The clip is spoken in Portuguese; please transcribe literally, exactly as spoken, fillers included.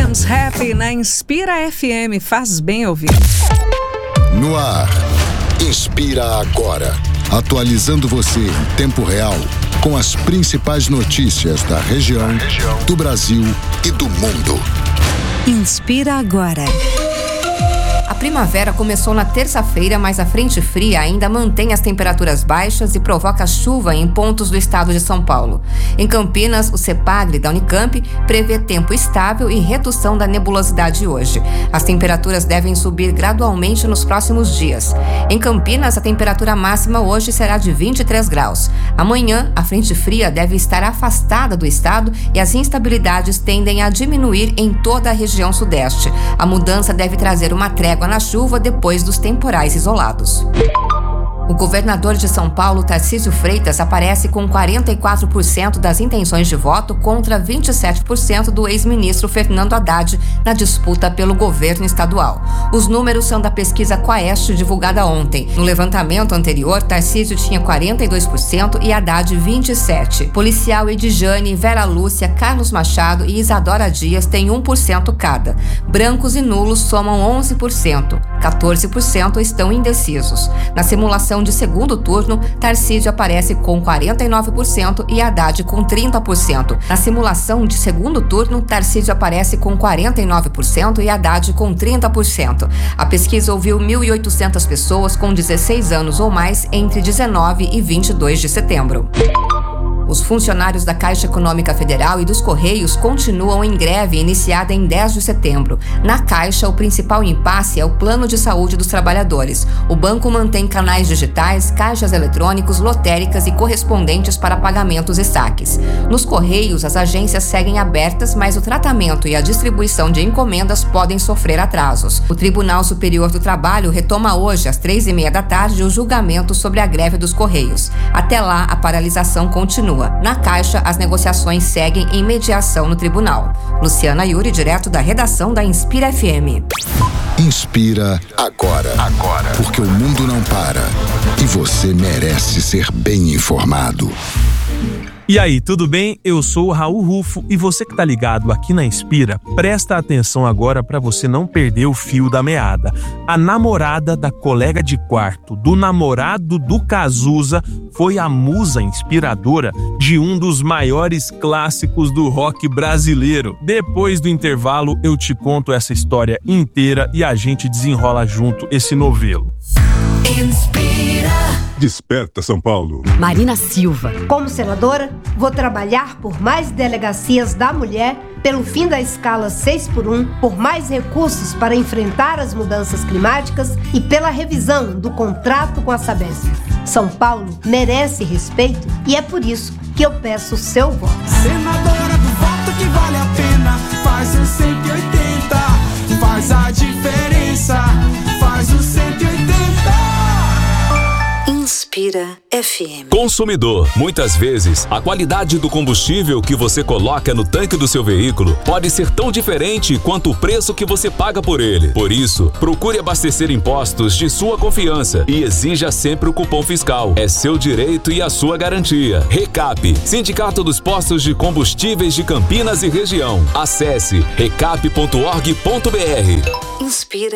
Dance Happy na Inspira F M. Faz bem ouvir. No ar, Inspira Agora. Atualizando você em tempo real com as principais notícias da região, da região, do Brasil e do mundo. Inspira Agora. A primavera começou na terça-feira, mas a frente fria ainda mantém as temperaturas baixas e provoca chuva em pontos do estado de São Paulo. Em Campinas, o CEPAGRE da Unicamp prevê tempo estável e redução da nebulosidade hoje. As temperaturas devem subir gradualmente nos próximos dias. Em Campinas, a temperatura máxima hoje será de vinte e três graus. Amanhã, a frente fria deve estar afastada do estado e as instabilidades tendem a diminuir em toda a região sudeste. A mudança deve trazer uma trégua na chuva depois dos temporais isolados. O governador de São Paulo, Tarcísio Freitas, aparece com quarenta e quatro por cento das intenções de voto contra vinte e sete por cento do ex-ministro Fernando Haddad na disputa pelo governo estadual. Os números são da pesquisa Quaest divulgada ontem. No levantamento anterior, Tarcísio tinha quarenta e dois por cento e Haddad vinte e sete por cento. Policial Edjane, Vera Lúcia, Carlos Machado e Isadora Dias têm um por cento cada. Brancos e nulos somam onze por cento. quatorze por cento estão indecisos. Na simulação de segundo turno, Tarcísio aparece com quarenta e nove por cento e Haddad com trinta por cento. Na simulação de segundo turno, Tarcísio aparece com quarenta e nove por cento e Haddad com trinta por cento. A pesquisa ouviu mil e oitocentas pessoas com dezesseis anos ou mais entre dezenove e vinte e dois de setembro. Os funcionários da Caixa Econômica Federal e dos Correios continuam em greve iniciada em dez de setembro. Na Caixa, o principal impasse é o plano de saúde dos trabalhadores. O banco mantém canais digitais, caixas eletrônicos, lotéricas e correspondentes para pagamentos e saques. Nos Correios, as agências seguem abertas, mas o tratamento e a distribuição de encomendas podem sofrer atrasos. O Tribunal Superior do Trabalho retoma hoje, às três e meia da tarde, o julgamento sobre a greve dos Correios. Até lá, a paralisação continua. Na Caixa, as negociações seguem em mediação no tribunal. Luciana Yuri, direto da redação da Inspira F M. Inspira agora. Agora. Porque o mundo não para. E você merece ser bem informado. E aí, tudo bem? Eu sou o Raul Rufo e você que tá ligado aqui na Inspira, presta atenção agora para você não perder o fio da meada. A namorada da colega de quarto do namorado do Cazuza foi a musa inspiradora de um dos maiores clássicos do rock brasileiro. Depois do intervalo, eu te conto essa história inteira e a gente desenrola junto esse novelo. Inspira. Desperta São Paulo. Marina Silva. Como senadora, vou trabalhar por mais delegacias da mulher, pelo fim da escala seis por um, por mais recursos para enfrentar as mudanças climáticas e pela revisão do contrato com a Sabesp. São Paulo merece respeito e é por isso que eu peço o seu voto. Senadora do voto que vale a pena, faz o cento e oitenta, faz a diferença, faz o cento e oitenta. Inspira F M. Consumidor, muitas vezes a qualidade do combustível que você coloca no tanque do seu veículo pode ser tão diferente quanto o preço que você paga por ele. Por isso, procure abastecer em postos de sua confiança e exija sempre o cupom fiscal. É seu direito e a sua garantia. Recap, Sindicato dos Postos de Combustíveis de Campinas e Região. Acesse recap ponto org ponto br. Inspira